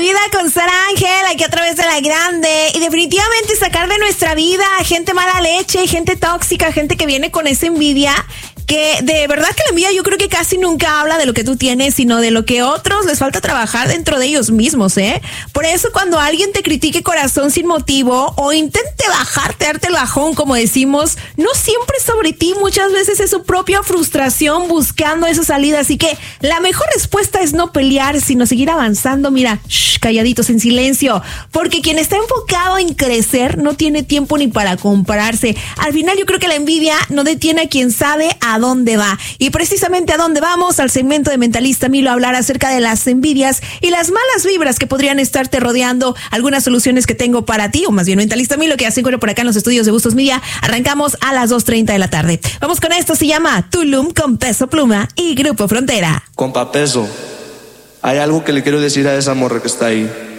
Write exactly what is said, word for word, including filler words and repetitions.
vida con Sara Ángel, aquí a través de La Grande. Y definitivamente sacar de nuestra vida gente mala leche, gente tóxica, gente que viene con esa envidia, que de verdad que la envidia yo creo que casi nunca habla de lo que tú tienes, sino de lo que otros les falta trabajar dentro de ellos mismos, ¿eh? Por eso cuando alguien te critique corazón sin motivo o intente bajarte, darte el bajón, como decimos, no siempre es sobre ti, muchas veces es su propia frustración buscando esa salida. Así que la mejor respuesta es no pelear, sino seguir avanzando. Mira, shh, calladitos en silencio, porque quien está enfocado en crecer no tiene tiempo ni para compararse. Al final yo creo que la envidia no detiene a quien sabe a dónde va. Y precisamente a dónde vamos, al segmento de Mentalista Milo, a hablar acerca de las envidias y las malas vibras que podrían estarte rodeando. Algunas soluciones que tengo para ti, o más bien Mentalista Milo, que ya se encuentra por acá en los estudios de Bustos Media. Arrancamos a las dos treinta de la tarde. Vamos con esto, se llama Tulum con Peso Pluma y Grupo Frontera. Compa Peso, hay algo que le quiero decir a esa morra que está ahí.